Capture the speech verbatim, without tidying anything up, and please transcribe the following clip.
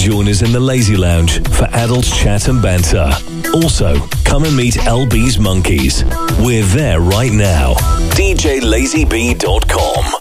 join us in the Lazy Lounge for adults chat and banter. Also, come and meet L B's Monkeys. We're there right now. D J Lazy B dot com.